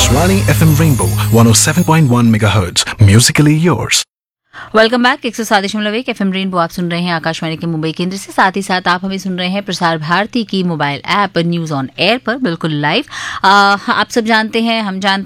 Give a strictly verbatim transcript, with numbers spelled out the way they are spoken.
Akashvani F M Rainbow one oh seven point one megahertz. Musically yours. Welcome back. एक सौ सात दशमलव एक एफ एम रेनबो आप सुन रहे हैं आकाशवाणी के मुंबई केंद्र से। साथ ही साथ आप हमें सुन रहे हैं प्रसार भारती की mobile app news on air पर बिल्कुल लाइव। आ, आप सब जानते हैं, हम जानते